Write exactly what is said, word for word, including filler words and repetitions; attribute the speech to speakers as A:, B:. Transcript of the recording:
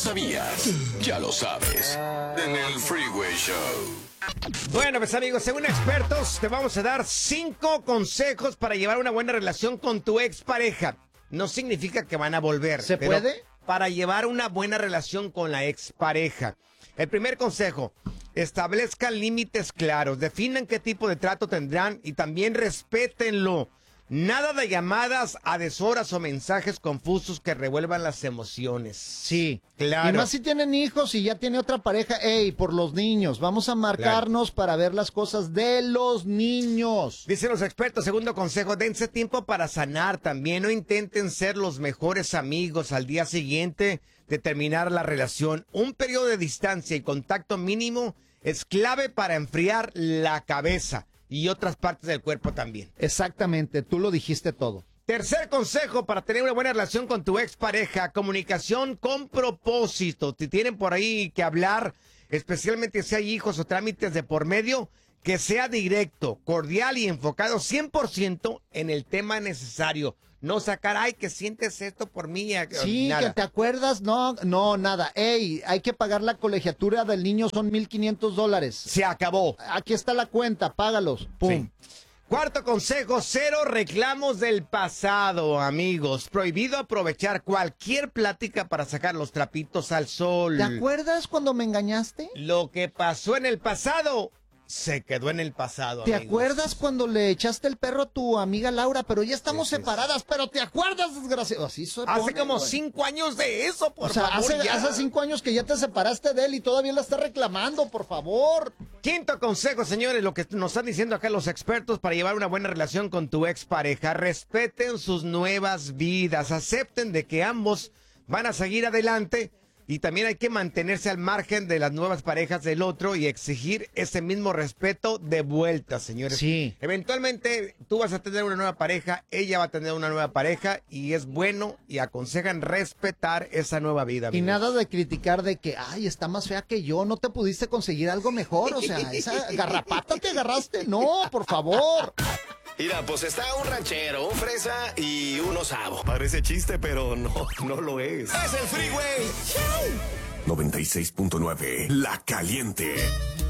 A: sabías? Ya lo sabes. En el Freeway Show.
B: Bueno, pues amigos, según expertos, te vamos a dar cinco consejos para llevar una buena relación con tu expareja. No significa que van a volver.
C: ¿Se
B: pero
C: puede?
B: Para llevar una buena relación con la expareja. El primer consejo, establezcan límites claros, definan qué tipo de trato tendrán y también respétenlo. Nada de llamadas a deshoras o mensajes confusos que revuelvan las emociones.
C: Sí,
B: claro.
C: Y más si tienen hijos y ya tiene otra pareja. Ey, por los niños, vamos a marcarnos claro. para ver las cosas de los niños.
B: Dicen los expertos, segundo consejo, dense tiempo para sanar también. No intenten ser los mejores amigos al día siguiente de terminar la relación. Un periodo de distancia y contacto mínimo es clave para enfriar la cabeza. Y otras partes del cuerpo también.
C: Exactamente, tú lo dijiste todo.
B: Tercer consejo para tener una buena relación con tu expareja, comunicación con propósito. Si tienen por ahí que hablar, especialmente si hay hijos o trámites de por medio, que sea directo, cordial y enfocado cien por ciento en el tema necesario. No sacar, ay, que sientes esto por mí.
C: Sí,
B: nada.
C: que te acuerdas, no, no, nada. Ey, hay que pagar la colegiatura del niño, son mil quinientos dólares.
B: Se acabó.
C: Aquí está la cuenta, págalos. Pum.
B: Sí. Cuarto consejo, cero reclamos del pasado, amigos. Prohibido aprovechar cualquier plática para sacar los trapitos al sol.
C: ¿Te acuerdas cuando me engañaste?
B: Lo que pasó en el pasado se quedó en el pasado,
C: ¿Te
B: amigos.
C: acuerdas cuando le echaste el perro a tu amiga Laura? Pero ya estamos
B: Sí, sí,
C: separadas, pero ¿te acuerdas, desgraciado? Así se
B: Hace
C: pone,
B: como
C: güey.
B: cinco años de eso, por
C: o sea,
B: favor,
C: hace,
B: ya.
C: hace cinco años que ya te separaste de él y todavía la estás reclamando, por favor.
B: Quinto consejo, señores, lo que nos están diciendo acá los expertos para llevar una buena relación con tu expareja. Respeten sus nuevas vidas, acepten de que ambos van a seguir adelante. Y también hay que mantenerse al margen de las nuevas parejas del otro y exigir ese mismo respeto de vuelta, señores.
C: Sí.
B: Eventualmente tú vas a tener una nueva pareja, ella va a tener una nueva pareja y es bueno y aconsejan respetar esa nueva vida.
C: Y
B: amigos.
C: nada de criticar de que, ay, está más fea que yo, no te pudiste conseguir algo mejor. O sea, esa garrapata te agarraste. No, por favor.
D: Mira, pues está un ranchero, un fresa y un osavo. Parece chiste, pero no, no lo es. ¡Es el Freeway Show!
A: noventa y seis punto nueve La Caliente.